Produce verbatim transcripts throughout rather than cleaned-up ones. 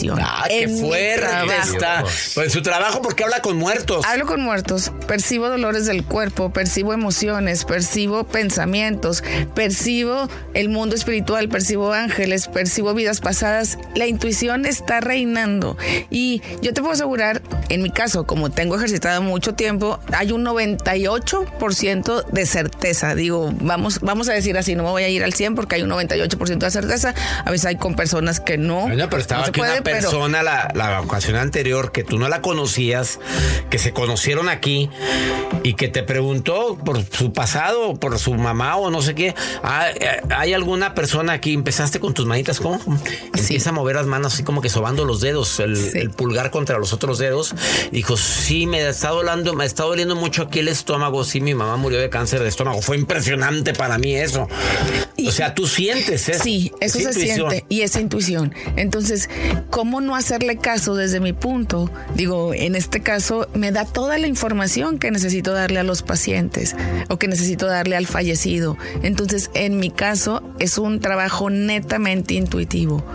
intuición. Ah, qué fuerte está. Pues su trabajo, porque habla con muertos. Hablo con muertos, percibo dolores del cuerpo, percibo emociones, percibo pensamientos, percibo el mundo espiritual, percibo ángeles, percibo vidas pasadas. La intuición está reinando y yo te puedo asegurar, en mi caso, como tengo ejercitado mucho tiempo, hay un noventa y ocho por ciento de certeza. Digo, vamos, vamos a decir así, no me voy a ir al cien porque hay un noventa y ocho por ciento de certeza. A veces hay con personas que no. Bueno, pero estaba no aquí puede, una persona pero... la, la ocasión anterior que tú no la conocías, que se conocieron aquí y que te preguntó por su pasado, por su mamá o no sé qué. Ah, ¿hay alguna persona aquí? Empezaste con tus manitas, ¿cómo? Sí. Empieza a mover las manos así como que sobando los dedos, el, sí. el pulgar contra los otros dedos. Dijo, sí, me está doliendo, me está doliendo mucho aquí el estómago. Sí, mi mamá murió de cáncer de estómago. Fue impresionante para mí eso. Y, o sea, tú sientes eso. Sí, eso se intuición. siente y esa intuición. Entonces, ¿cómo no hacerle caso desde mi punto? Digo, en este caso me da toda la información que necesito darle a los pacientes o que necesito darle al fallecido. Entonces, en mi caso es un trabajo netamente intuitivo,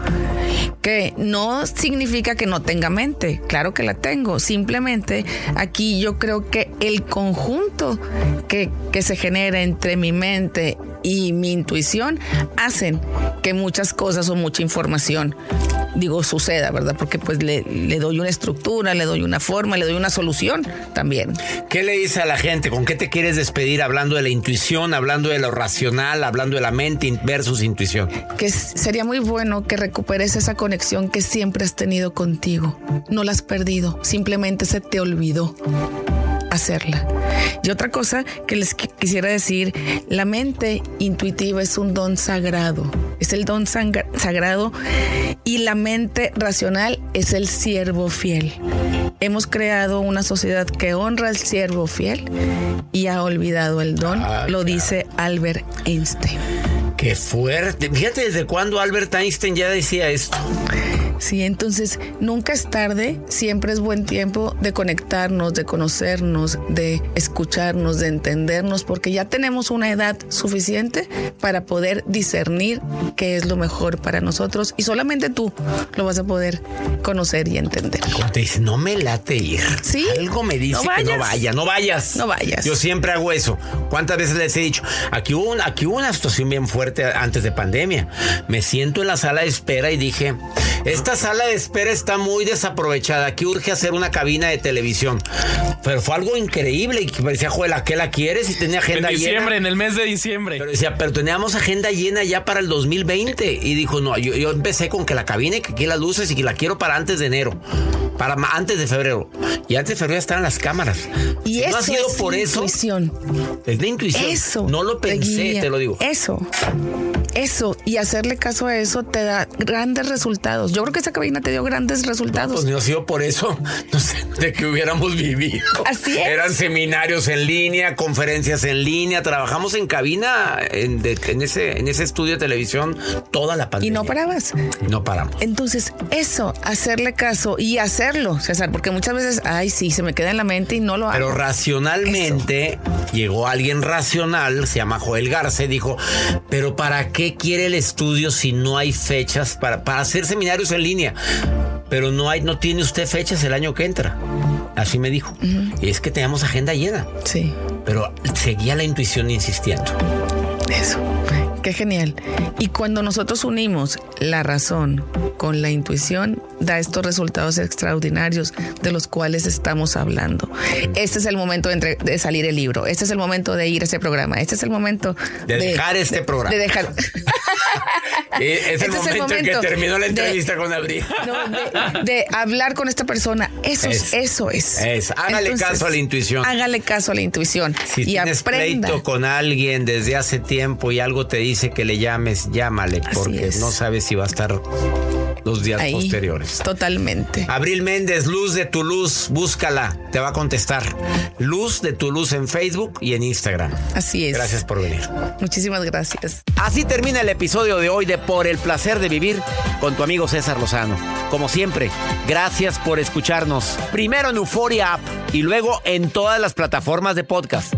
que no significa que no tenga mente. Claro que la tengo. Simplemente aquí yo creo que el conjunto que, que se genera entre mi mente y mi intuición hacen que muchas cosas o mucha información, digo, suceda, ¿verdad? Porque pues le, le doy una estructura, le doy una forma, le doy una solución también. ¿Qué le dice a la gente? ¿Con qué te quieres despedir? Hablando de la intuición, hablando de lo racional, hablando de la mente versus intuición. Que sería muy bueno que recuperes esa conexión que siempre has tenido contigo. No la has perdido, simplemente se te olvidó hacerla. Y otra cosa que les qu- quisiera decir, la mente intuitiva es un don sagrado, es el don sang- sagrado y la mente racional es el siervo fiel. Hemos creado una sociedad que honra al siervo fiel y ha olvidado el don, ah, lo claro. dice Albert Einstein. ¡Qué fuerte! Fíjate desde cuándo Albert Einstein ya decía esto. Sí, entonces nunca es tarde, siempre es buen tiempo de conectarnos, de conocernos, de escucharnos, de entendernos, porque ya tenemos una edad suficiente para poder discernir qué es lo mejor para nosotros y solamente tú lo vas a poder conocer y entender. Como te dice, no me late ir. Sí. Algo me dice no que no vaya, no vayas. No vayas. Yo siempre hago eso. ¿Cuántas veces les he dicho? Aquí hubo, un, aquí hubo una situación bien fuerte antes de pandemia. Me siento en la sala de espera y dije, esta sala de espera está muy desaprovechada. Aquí urge hacer una cabina de televisión. Pero fue algo increíble y que parecía, joder, ¿a qué la quieres? Y tenía agenda en diciembre, llena. En el mes de diciembre. Pero decía, pero teníamos agenda llena ya para el dos mil veinte. Y dijo, no, yo, yo empecé con que la cabina y que aquí las luces y que la quiero para antes de enero. Para antes de febrero. Y antes de febrero están las cámaras. Y si eso no ha sido es por intuición. Eso. Es de intuición. Eso. No lo pensé, te, te lo digo. Eso. Eso. Y hacerle caso a eso te da grandes resultados. Yo creo que esa cabina te dio grandes resultados. No, pues no ha sido por eso. No sé de qué hubiéramos vivido. Así es. Eran seminarios en línea, conferencias en línea. Trabajamos en cabina, en, de, en, ese, en ese estudio de televisión, toda la pandemia. Y no parabas. No paramos. Entonces, eso, hacerle caso y hacerlo, César, porque muchas veces, ay, sí, se me queda en la mente y no lo hago. Pero racionalmente eso. Llegó alguien racional, se llama Joel Garza, dijo, pero ¿para qué quiere el estudio si no hay fechas para, para hacer seminarios en línea? Pero no hay, no tiene usted fechas el año que entra. Así me dijo. Uh-huh. Y es que teníamos agenda llena. Sí. Pero seguía la intuición insistiendo. Eso. Qué genial. Y cuando nosotros unimos la razón con la intuición, da estos resultados extraordinarios de los cuales estamos hablando. Este es el momento de, entre, de salir el libro. Este es el momento de ir a ese programa. Este es el momento de, de dejar este de, programa. De dejar. Es el, este momento, es el momento en que terminó la entrevista de, con Abril. No, de, de hablar con esta persona. Eso es. Eso es. es. Hágale Entonces, caso a la intuición. Hágale caso a la intuición. Si y tienes aprenda. pleito con alguien desde hace tiempo y algo te dice que le llames, llámale, porque no sabes si va a estar los días ahí, posteriores. Totalmente. Abril Méndez, Luz de tu Luz, búscala, te va a contestar. Luz de tu Luz en Facebook y en Instagram. Así es. Gracias por venir. Muchísimas gracias. Así termina el episodio de hoy de Por el Placer de Vivir con tu amigo César Lozano. Como siempre, gracias por escucharnos. Primero en Euforia App y luego en todas las plataformas de podcast.